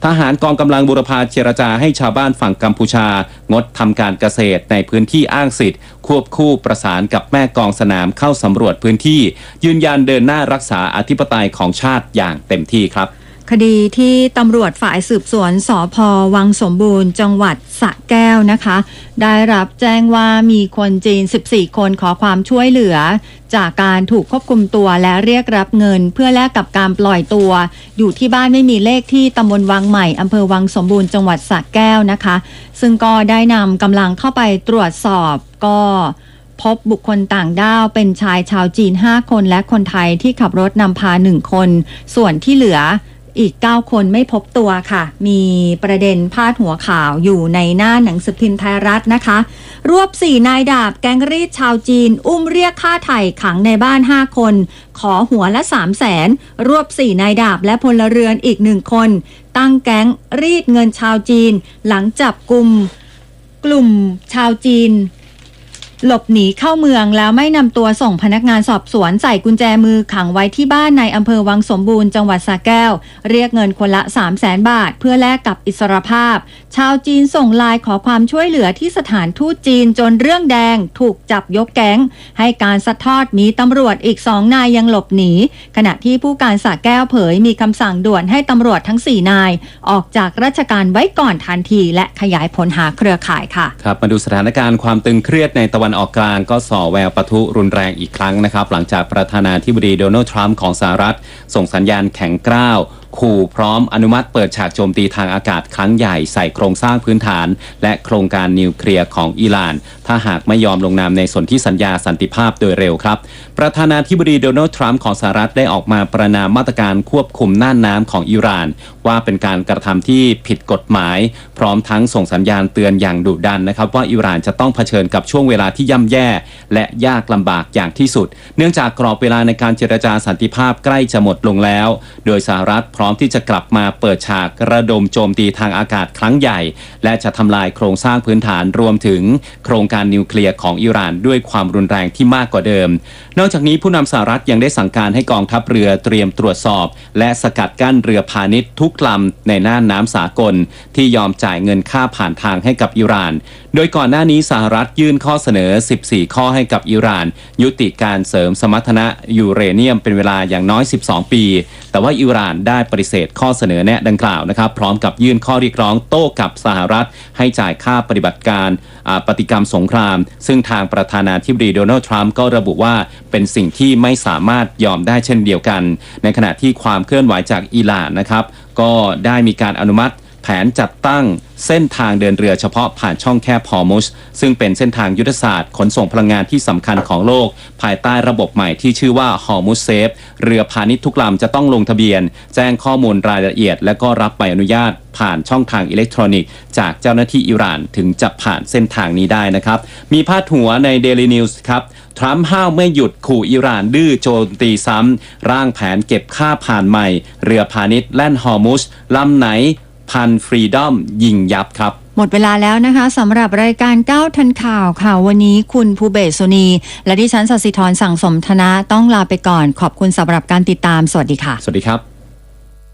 ทหารกองกำลังบูรพาเจรจาให้ชาวบ้านฝั่งกัมพูชางดทำการเกษตรในพื้นที่อ้างสิทธิ์ควบคู่ประสานกับแม่กองสนามเข้าสำรวจพื้นที่ยืนยันเดินหน้ารักษาอธิปไตยของชาติอย่างเต็มที่ครับคดีที่ตำรวจฝ่ายสืบสวนสภ.วังสมบูรณ์จังหวัดสระแก้วนะคะได้รับแจ้งว่ามีคนจีน14คนขอความช่วยเหลือจากการถูกควบคุมตัวและเรียกรับเงินเพื่อแลกกับการปล่อยตัวอยู่ที่บ้านไม่มีเลขที่ตำบลวังใหม่อำเภอวังสมบูรณ์จังหวัดสระแก้วนะคะซึ่งก็ได้นำกำลังเข้าไปตรวจสอบก็พบบุคคลต่างด้าวเป็นชายชาวจีน5คนและคนไทยที่ขับรถนำพา1คนส่วนที่เหลืออีก9คนไม่พบตัวค่ะมีประเด็นพาดหัวข่าวอยู่ในหน้าหนังสือพิมพ์ไทยรัฐนะคะรวบ4นายดาบแก๊งรีดชาวจีนอุ้มเรียกค่าไถ่ขังในบ้าน5คนขอหัวละ300,000รวบ4นายดาบและพลเรือนอีก1คนตั้งแก๊งรีดเงินชาวจีนหลังจับกลุ่มชาวจีนหลบหนีเข้าเมืองแล้วไม่นำตัวส่งพนักงานสอบสวนใส่กุญแจมือขังไว้ที่บ้านในอำเภอวังสมบูรณ์จังหวัดสระแก้วเรียกเงินคนละ300,000 บาทเพื่อแลกกับอิสรภาพชาวจีนส่งไลน์ขอความช่วยเหลือที่สถานทูตจีนจนเรื่องแดงถูกจับยกแก๊งให้การซัดทอดมีตำรวจอีก2นายยังหลบหนีขณะที่ผู้การสระแก้วเผยมีคำสั่งด่วนให้ตำรวจทั้ง4นายออกจากราชการไว้ก่อนทันทีและขยายผลหาเครือข่ายค่ะครับมาดูสถานการณ์ความตึงเครียดในตะวันออกกลางก็ส่อแววปะทุรุนแรงอีกครั้งนะครับหลังจากประธานาธิบดีโดนัลด์ทรัมป์ของสหรัฐส่งสัญญาณแข็งกร้าวขู่พร้อมอนุมัติเปิดฉากโจมตีทางอากาศครั้งใหญ่ใส่โครงสร้างพื้นฐานและโครงการนิวเคลียร์ของอิหร่านถ้าหากไม่ยอมลงนามในสนธิสัญญาสันติภาพโดยเร็วครับประธานาธิบดีโดนัลด์ทรัมป์ของสหรัฐได้ออกมาประณามมาตรการควบคุมน่านน้ำของอิหร่านว่าเป็นการกระทำที่ผิดกฎหมายพร้อมทั้งส่งสัญญาณเตือนอย่างดุดันนะครับว่าอิหร่านจะต้องเผชิญกับช่วงเวลาที่ย่ำแย่และยากลำบากอย่างที่สุดเนื่องจากกรอบเวลาในการเจรจาสันติภาพใกล้จะหมดลงแล้วโดยสหรัฐพร้อมที่จะกลับมาเปิดฉากระดมโจมตีทางอากาศครั้งใหญ่และจะทำลายโครงสร้างพื้นฐานรวมถึงโครงการนิวเคลียร์ของอิหร่านด้วยความรุนแรงที่มากกว่าเดิมนอกจากนี้ผู้นำสหรัฐยังได้สั่งการให้กองทัพเรือเตรียมตรวจสอบและสกัดกั้นเรือพาณิชย์ทุกลำในน่านน้ำสากลที่ยอมจ่ายเงินค่าผ่านทางให้กับอิหร่านโดยก่อนหน้านี้สหรัฐยื่นข้อเสนอ14ข้อให้กับอิหร่านยุติการเสริมสมรรถนะยูเรเนียมเป็นเวลาอย่างน้อย12ปีแต่ว่าอิหร่านได้ปฏิเสธข้อเสนอแนะดังกล่าวนะครับพร้อมกับยื่นข้อเรียกร้องโต้กับสหรัฐให้จ่ายค่าปฏิบัติการปฏิกรรมสงครามซึ่งทางประธานาธิบดีโดนัลด์ทรัมป์ก็ระบุว่าเป็นสิ่งที่ไม่สามารถยอมได้เช่นเดียวกันในขณะที่ความเคลื่อนไหวจากอิหร่านนะครับก็ได้มีการอนุมัติแผนจัดตั้งเส้นทางเดินเรือเฉพาะผ่านช่องแคบฮอร์มุซซึ่งเป็นเส้นทางยุทธศาสตร์ขนส่งพลังงานที่สำคัญของโลกภายใต้ระบบใหม่ที่ชื่อว่าฮอร์มุซเซฟเรือพาณิชย์ทุกลำจะต้องลงทะเบียนแจ้งข้อมูลรายละเอียดและก็รับใบอนุญาตผ่านช่องทางอิเล็กทรอนิกส์จากเจ้าหน้าที่อิหร่านถึงจะผ่านเส้นทางนี้ได้นะครับมีพาดหัวใน Daily News ครับทรัมป์ห้าวไม่หยุดขู่อิหร่านดื้อโจมตีซ้ำร่างแผนเก็บค่าผ่านใหม่เรือพาณิชย์แล่นฮอร์มุซลำไหนพันฟรีดอมยิงยับครับหมดเวลาแล้วนะคะสำหรับรายการ9ทันข่าวค่ะวันนี้คุณภูเบศสุนีและดิฉันศศิธรสั่งสมธนะต้องลาไปก่อนขอบคุณสำหรับการติดตามสวัสดีค่ะสวัสดีครับ